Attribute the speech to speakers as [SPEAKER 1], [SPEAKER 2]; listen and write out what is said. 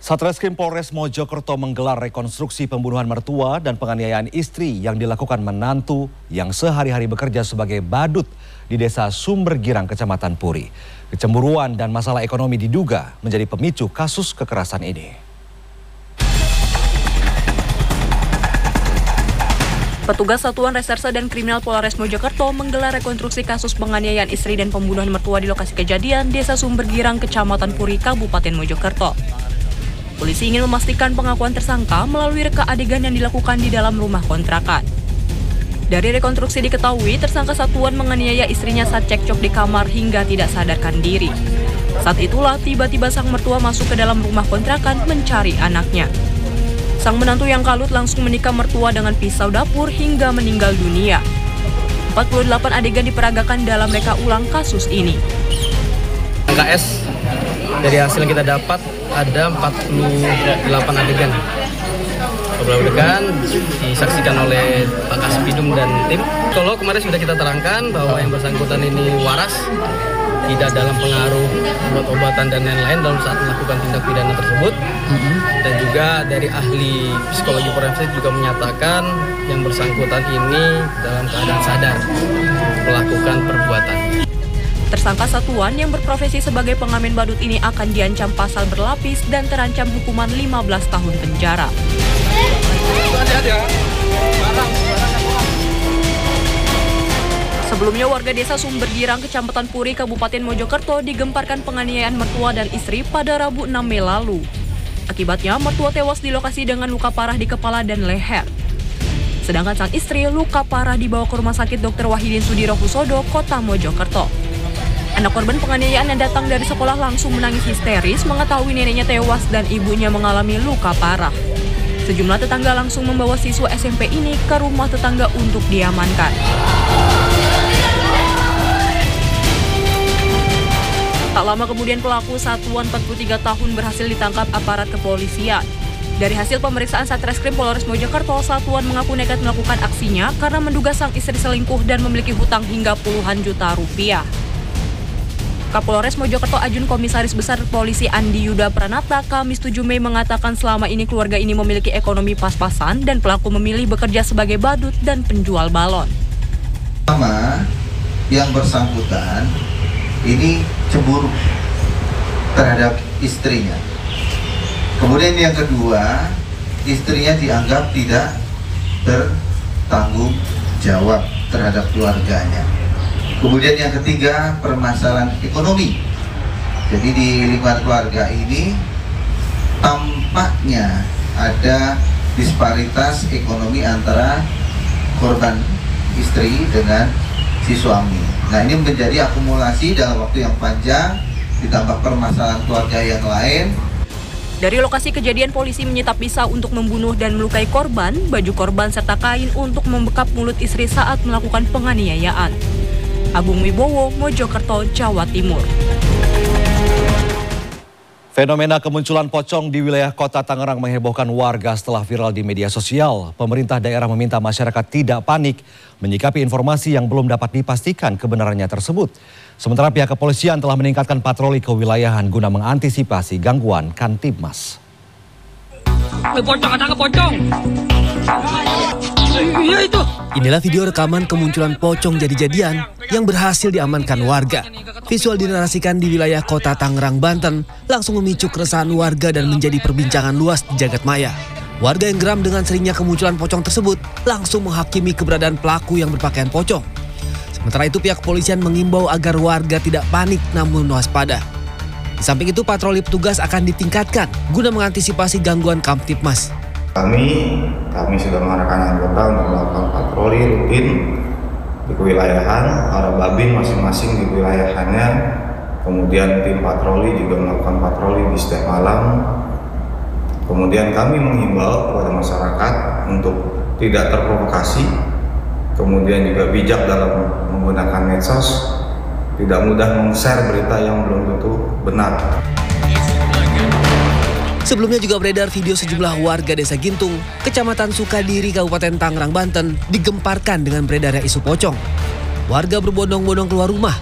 [SPEAKER 1] Satreskrim Polres Mojokerto menggelar rekonstruksi pembunuhan mertua dan penganiayaan istri yang dilakukan menantu yang sehari-hari bekerja sebagai badut di Desa Sumbergirang, Kecamatan Puri. Kecemburuan dan masalah ekonomi diduga menjadi pemicu kasus kekerasan ini.
[SPEAKER 2] Petugas Satuan Reserse dan Kriminal Polres Mojokerto menggelar rekonstruksi kasus penganiayaan istri dan pembunuhan mertua di lokasi kejadian Desa Sumbergirang, Kecamatan Puri, Kabupaten Mojokerto. Polisi ingin memastikan pengakuan tersangka melalui reka adegan yang dilakukan di dalam rumah kontrakan. Dari rekonstruksi diketahui, tersangka Satuan menganiaya istrinya saat cekcok di kamar hingga tidak sadarkan diri. Saat itulah tiba-tiba sang mertua masuk ke dalam rumah kontrakan mencari anaknya. Sang menantu yang kalut langsung menikam mertua dengan pisau dapur hingga meninggal dunia. 48 adegan diperagakan dalam reka ulang kasus ini.
[SPEAKER 3] KS dari hasil yang kita dapat ada 48 adegan. Beberapa adegan disaksikan oleh Pak Kasbidum dan tim. Kalau kemarin sudah kita terangkan bahwa yang bersangkutan ini waras, tidak dalam pengaruh obat-obatan dan lain-lain dalam saat melakukan tindak pidana tersebut. Dan juga dari ahli psikologi forensik juga menyatakan yang bersangkutan ini dalam keadaan sadar melakukan perbuatan.
[SPEAKER 2] Tersangka Satuan yang berprofesi sebagai pengamen badut ini akan diancam pasal berlapis dan terancam hukuman 15 tahun penjara. Sebelumnya warga Desa Sumbergirang, Kecamatan Puri, Kabupaten Mojokerto digemparkan penganiayaan mertua dan istri pada Rabu 6 Mei lalu. Akibatnya mertua tewas di lokasi dengan luka parah di kepala dan leher. Sedangkan sang istri luka parah dibawa ke Rumah Sakit Dr. Wahidin Sudirohusodo, Kota Mojokerto. Anak korban penganiayaan yang datang dari sekolah langsung menangis histeris mengetahui neneknya tewas dan ibunya mengalami luka parah. Sejumlah tetangga langsung membawa siswa SMP ini ke rumah tetangga untuk diamankan. Tak lama kemudian pelaku Satuan 43 tahun berhasil ditangkap aparat kepolisian. Dari hasil pemeriksaan Satreskrim Polres Mojokerto, Satuan mengaku nekat melakukan aksinya karena menduga sang istri selingkuh dan memiliki hutang hingga puluhan juta rupiah. Kapolres Mojokerto Ajun Komisaris Besar Polisi Andi Yuda Pranata Kamis 7 Mei mengatakan selama ini keluarga ini memiliki ekonomi pas-pasan dan pelaku memilih bekerja sebagai badut dan penjual balon.
[SPEAKER 4] Pertama, yang bersangkutan ini cemburu terhadap istrinya. Kemudian yang kedua, istrinya dianggap tidak bertanggung jawab terhadap keluarganya. Kemudian yang ketiga, permasalahan ekonomi. Jadi di lingkungan keluarga ini tampaknya ada disparitas ekonomi antara korban istri dengan si suami. Nah, ini menjadi akumulasi dalam waktu yang panjang, ditambah permasalahan keluarga yang lain.
[SPEAKER 2] Dari lokasi kejadian, polisi menyita pisau untuk membunuh dan melukai korban, baju korban serta kain untuk membekap mulut istri saat melakukan penganiayaan. Agung Wibowo, Mojokerto, Jawa Timur.
[SPEAKER 1] Fenomena kemunculan pocong di wilayah Kota Tangerang menghebohkan warga setelah viral di media sosial. Pemerintah daerah meminta masyarakat tidak panik menyikapi informasi yang belum dapat dipastikan kebenarannya tersebut. Sementara pihak kepolisian telah meningkatkan patroli kewilayahan guna mengantisipasi gangguan Kamtibmas.
[SPEAKER 3] Pocong, ada pocong. Iya itu.
[SPEAKER 5] Inilah video rekaman kemunculan pocong jadi-jadian yang berhasil diamankan warga. Visual dinarasikan di wilayah Kota Tangerang, Banten, langsung memicu keresahan warga dan menjadi perbincangan luas di jagat maya. Warga yang geram dengan seringnya kemunculan pocong tersebut langsung menghakimi keberadaan pelaku yang berpakaian pocong. Sementara itu pihak kepolisian mengimbau agar warga tidak panik namun waspada. Di samping itu patroli petugas akan ditingkatkan guna mengantisipasi gangguan Kamtibmas.
[SPEAKER 6] Kami sudah mengarahkan anggota untuk melakukan patroli rutin di kewilayahan, para babin masing-masing di kewilayahannya. Kemudian tim patroli juga melakukan patroli di setiap malam. Kemudian kami menghimbau kepada masyarakat untuk tidak terprovokasi, kemudian juga bijak dalam menggunakan medsos, tidak mudah meng-share berita yang belum tentu benar.
[SPEAKER 5] Sebelumnya juga beredar video sejumlah warga Desa Gintung, Kecamatan Sukadiri, Kabupaten Tangerang, Banten, digemparkan dengan beredarnya isu pocong. Warga berbondong-bondong keluar rumah